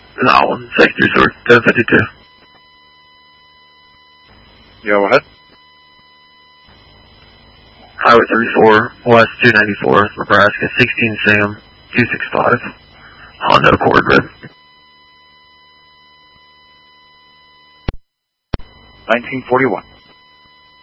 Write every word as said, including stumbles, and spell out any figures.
No, safety resort, ten fifty-two. Yeah, go ahead. Highway thirty-four, West two ninety-fourth, Nebraska, sixteen Sam, two six five. Honda Accord red. nineteen forty-one.